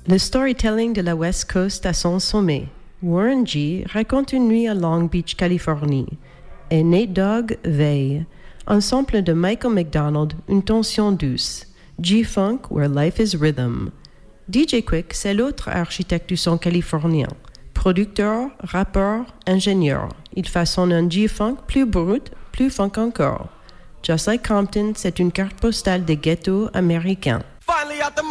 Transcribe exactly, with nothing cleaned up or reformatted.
Le storytelling de la West Coast à son sommet. Warren G raconte une nuit à Long Beach, Californie, et Nate Dogg veille. Un sample de Michael McDonald, une tension douce. G-Funk, Where Life is Rhythm. D J Quick, c'est l'autre architecte du son californien. Producteur, rappeur, ingénieur. Il façonne un G-Funk plus brut, plus funk encore. Just Like Compton, c'est une carte postale des ghettos américains.